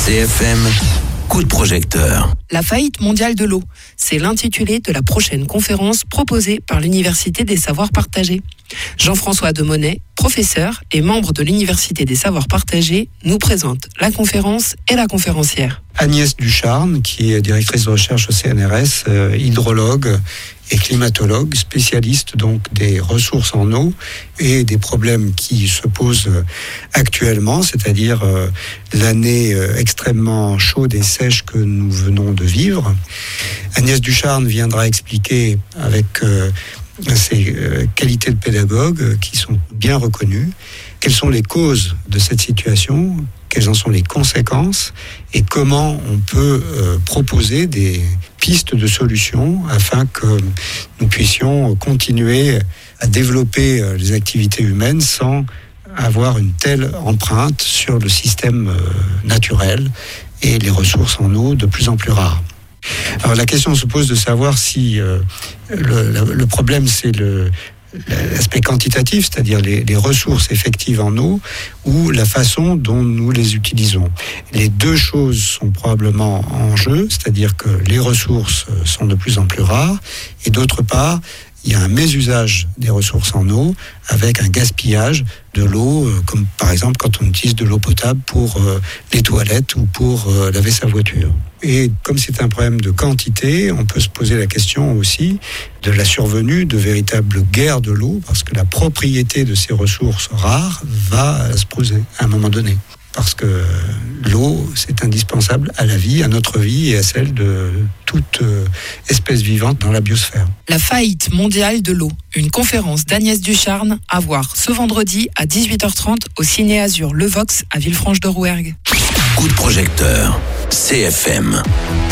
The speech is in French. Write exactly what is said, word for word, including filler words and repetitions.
C F M, coup de projecteur. La faillite mondiale de l'eau, c'est l'intitulé de la prochaine conférence proposée par l'Université des Savoirs Partagés. Jean-François Demonnet, professeur et membre de l'Université des Savoirs Partagés, nous présente la conférence et la conférencière. Agnès Ducharne, qui est directrice de recherche au C N R S, euh, hydrologue et climatologue, spécialiste donc des ressources en eau et des problèmes qui se posent actuellement, c'est-à-dire euh, l'année euh, extrêmement chaude et sèche que nous venons de vivre. Agnès Ducharne viendra expliquer avec euh, ses euh, qualités de pédagogue euh, qui sont bien reconnues, quelles sont les causes de cette situation, quelles en sont les conséquences et comment on peut euh, proposer des pistes de solutions afin que nous puissions continuer à développer euh, les activités humaines sans avoir une telle empreinte sur le système euh, naturel et les ressources en eau de plus en plus rares. Alors la question se pose de savoir si euh, le, le, le problème c'est le l'aspect quantitatif, c'est-à-dire les, les ressources effectives en eau, ou la façon dont nous les utilisons. Les deux choses sont probablement en jeu, c'est-à-dire que les ressources sont de plus en plus rares, et d'autre part, il y a un mésusage des ressources en eau avec un gaspillage de l'eau, euh, comme par exemple quand on utilise de l'eau potable pour euh, les toilettes ou pour euh, laver sa voiture. Et comme c'est un problème de quantité, on peut se poser la question aussi de la survenue de véritables guerres de l'eau, parce que la propriété de ces ressources rares va se poser à un moment donné. Parce que l'eau, c'est indispensable à la vie, à notre vie et à celle de toute espèce vivante dans la biosphère. La faillite mondiale de l'eau, une conférence d'Agnès Ducharne à voir ce vendredi à dix-huit heures trente au Ciné Azur Le Vox à Villefranche-de-Rouergue. Coup de projecteur, C F M.